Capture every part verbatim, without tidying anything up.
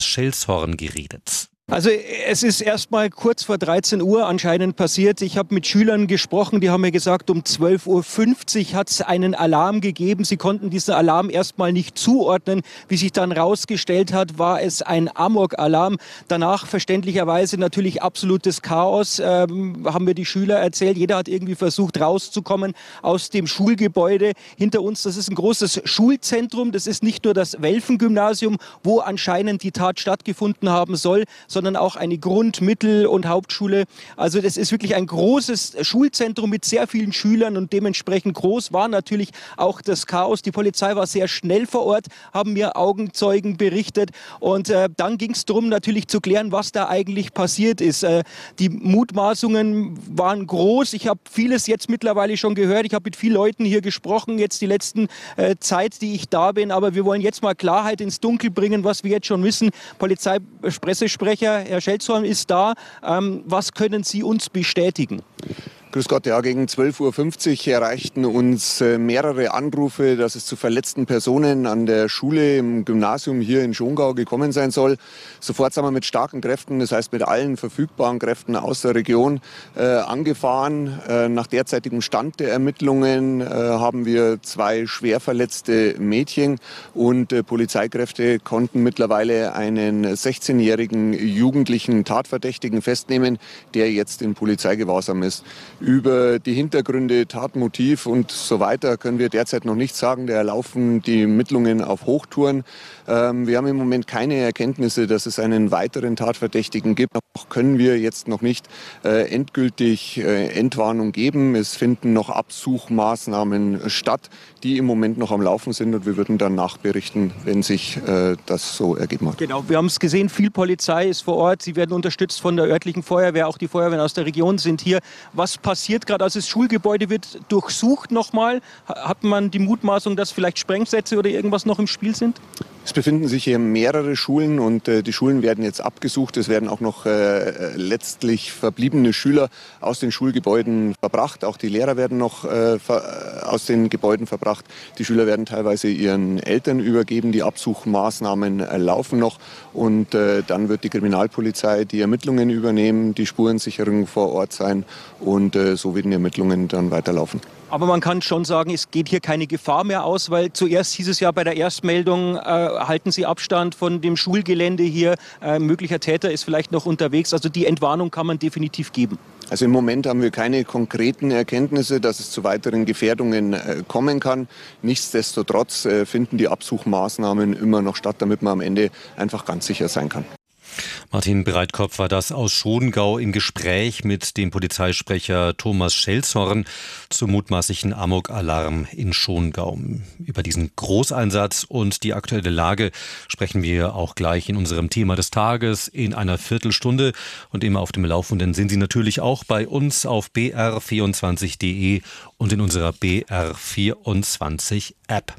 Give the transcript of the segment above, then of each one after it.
Schelshorn geredet. Also es ist erst mal kurz vor dreizehn Uhr anscheinend passiert. Ich habe mit Schülern gesprochen, die haben mir gesagt, um zwölf Uhr fünfzig hat es einen Alarm gegeben. Sie konnten diesen Alarm erst mal nicht zuordnen. Wie sich dann rausgestellt hat, war es ein Amok-Alarm. Danach verständlicherweise natürlich absolutes Chaos, ähm, haben mir die Schüler erzählt. Jeder hat irgendwie versucht rauszukommen aus dem Schulgebäude. Hinter uns, das ist ein großes Schulzentrum. Das ist nicht nur das Welfen-Gymnasium, wo anscheinend die Tat stattgefunden haben soll, sondern auch eine Grund-, Mittel- und Hauptschule. Also das ist wirklich ein großes Schulzentrum mit sehr vielen Schülern und dementsprechend groß war natürlich auch das Chaos. Die Polizei war sehr schnell vor Ort, haben mir Augenzeugen berichtet und äh, dann ging es darum natürlich zu klären, was da eigentlich passiert ist. Äh, die Mutmaßungen waren groß. Ich habe vieles jetzt mittlerweile schon gehört. Ich habe mit vielen Leuten hier gesprochen, jetzt die letzten äh, Zeit, die ich da bin. Aber wir wollen jetzt mal Klarheit ins Dunkel bringen, was wir jetzt schon wissen. Polizeipressesprecher Herr Schelshorn ist da. Ähm, was können Sie uns bestätigen? Grüß Gott, ja, gegen zwölf Uhr fünfzig erreichten uns äh, mehrere Anrufe, dass es zu verletzten Personen an der Schule im Gymnasium hier in Schongau gekommen sein soll. Sofort sind wir mit starken Kräften, das heißt mit allen verfügbaren Kräften aus der Region äh, angefahren. Äh, nach derzeitigem Stand der Ermittlungen äh, haben wir zwei schwer verletzte Mädchen und äh, Polizeikräfte konnten mittlerweile einen sechzehnjährigen jugendlichen Tatverdächtigen festnehmen, der jetzt in Polizeigewahrsam ist. Über die Hintergründe, Tatmotiv und so weiter können wir derzeit noch nichts sagen. Da laufen die Ermittlungen auf Hochtouren. Ähm, wir haben im Moment keine Erkenntnisse, dass es einen weiteren Tatverdächtigen gibt. Noch können wir jetzt noch nicht äh, endgültig äh, Entwarnung geben. Es finden noch Absuchmaßnahmen statt, die im Moment noch am Laufen sind. Und wir würden dann nachberichten, wenn sich äh, das so ergeben hat. Genau, wir haben es gesehen, viel Polizei ist vor Ort. Sie werden unterstützt von der örtlichen Feuerwehr. Auch die Feuerwehren aus der Region sind hier. Was passiert gerade? Also das Schulgebäude wird durchsucht nochmal. Hat man die Mutmaßung, dass vielleicht Sprengsätze oder irgendwas noch im Spiel sind? Es befinden sich hier mehrere Schulen und äh, die Schulen werden jetzt abgesucht. Es werden auch noch äh, letztlich verbliebene Schüler aus den Schulgebäuden verbracht. Auch die Lehrer werden noch äh, ver aus den Gebäuden verbracht. Die Schüler werden teilweise ihren Eltern übergeben. Die Absuchmaßnahmen äh, laufen noch und äh, dann wird die Kriminalpolizei die Ermittlungen übernehmen, die Spurensicherung vor Ort sein und äh, so werden die Ermittlungen dann weiterlaufen. Aber man kann schon sagen, es geht hier keine Gefahr mehr aus, weil zuerst hieß es ja bei der Erstmeldung, äh, halten Sie Abstand von dem Schulgelände hier, äh, möglicher Täter ist vielleicht noch unterwegs. Also die Entwarnung kann man definitiv geben. Also im Moment haben wir keine konkreten Erkenntnisse, dass es zu weiteren Gefährdungen äh, kommen kann. Nichtsdestotrotz äh, finden die Absuchmaßnahmen immer noch statt, damit man am Ende einfach ganz sicher sein kann. Martin Breitkopf war das aus Schongau im Gespräch mit dem Polizeisprecher Thomas Schelshorn zum mutmaßlichen Amok-Alarm in Schongau. Über diesen Großeinsatz und die aktuelle Lage sprechen wir auch gleich in unserem Thema des Tages in einer Viertelstunde. Und immer auf dem Laufenden sind Sie natürlich auch bei uns auf b r vierundzwanzig punkt d e und in unserer B R vierundzwanzig App.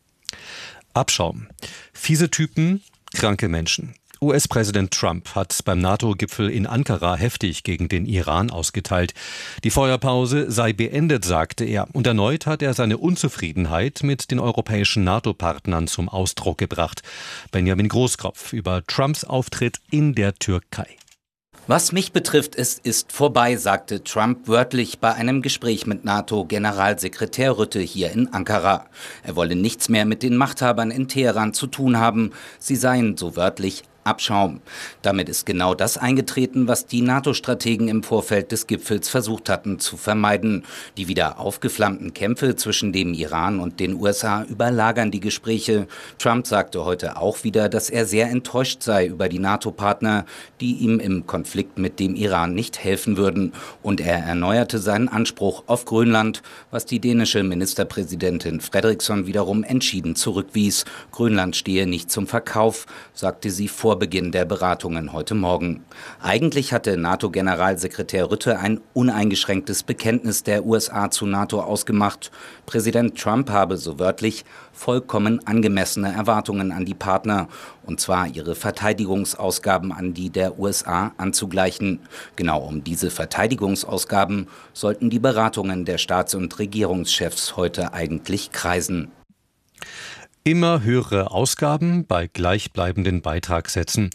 Abschaum. Fiese Typen, kranke Menschen. U S-Präsident Trump hat beim NATO-Gipfel in Ankara heftig gegen den Iran ausgeteilt. Die Feuerpause sei beendet, sagte er. Und erneut hat er seine Unzufriedenheit mit den europäischen NATO-Partnern zum Ausdruck gebracht. Benjamin Großkopf über Trumps Auftritt in der Türkei. Was mich betrifft, es ist vorbei, sagte Trump wörtlich bei einem Gespräch mit NATO-Generalsekretär Rutte hier in Ankara. Er wolle nichts mehr mit den Machthabern in Teheran zu tun haben. Sie seien, so wörtlich, Abschaum. Damit ist genau das eingetreten, was die NATO-Strategen im Vorfeld des Gipfels versucht hatten zu vermeiden. Die wieder aufgeflammten Kämpfe zwischen dem Iran und den U S A überlagern die Gespräche. Trump sagte heute auch wieder, dass er sehr enttäuscht sei über die NATO-Partner, die ihm im Konflikt mit dem Iran nicht helfen würden. Und er erneuerte seinen Anspruch auf Grönland, was die dänische Ministerpräsidentin Frederiksen wiederum entschieden zurückwies. Grönland stehe nicht zum Verkauf, sagte sie vor Beginn der Beratungen heute Morgen. Eigentlich hatte NATO-Generalsekretär Rutte ein uneingeschränktes Bekenntnis der U S A zu NATO ausgemacht. Präsident Trump habe, so wörtlich, vollkommen angemessene Erwartungen an die Partner, und zwar ihre Verteidigungsausgaben an die der U S A anzugleichen. Genau um diese Verteidigungsausgaben sollten die Beratungen der Staats- und Regierungschefs heute eigentlich kreisen. Immer höhere Ausgaben bei gleichbleibenden Beitragssätzen.